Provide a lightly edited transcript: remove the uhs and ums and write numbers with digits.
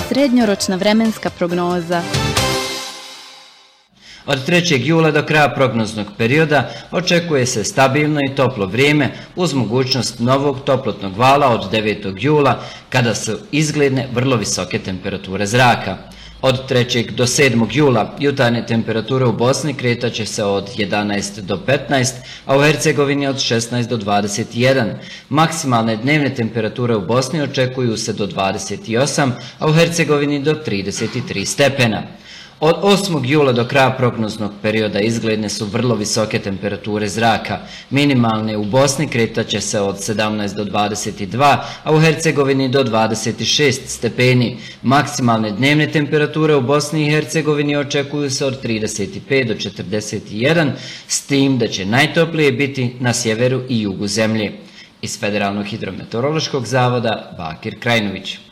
Srednjoročna vremenska prognoza. Od 3. jula do kraja prognoznog perioda očekuje se stabilno i toplo vrijeme uz mogućnost novog toplotnog vala od 9. jula kada su izgledne vrlo visoke temperature zraka. Od 3. do 7. jula jutarnje temperature u Bosni kretat će se od 11 do 15, a u Hercegovini od 16 do 21. Maksimalne dnevne temperature u Bosni očekuju se do 28, a u Hercegovini do 33 stepena. Od 8. jula do kraja prognoznog perioda izgledne su vrlo visoke temperature zraka. Minimalne u Bosni kretat će se od 17 do 22, a u Hercegovini do 26 stepeni. Maksimalne dnevne temperature u Bosni i Hercegovini očekuju se od 35 do 41, s tim da će najtoplije biti na sjeveru i jugu zemlje. Iz Federalnog hidrometeorološkog zavoda Bakir Krajnović.